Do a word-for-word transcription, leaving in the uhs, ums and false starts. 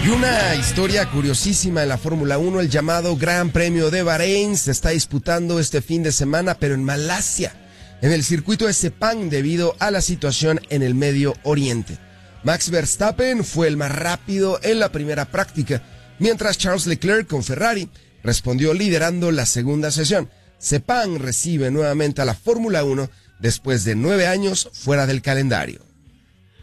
Y una historia curiosísima en la Fórmula uno, el llamado Gran Premio de Bahrein se está disputando este fin de semana, pero en Malasia, en el circuito de Sepang, debido a la situación en el Medio Oriente. Max Verstappen fue el más rápido en la primera práctica, mientras Charles Leclerc con Ferrari respondió liderando la segunda sesión. Sepang recibe nuevamente a la Fórmula uno después de nueve años fuera del calendario.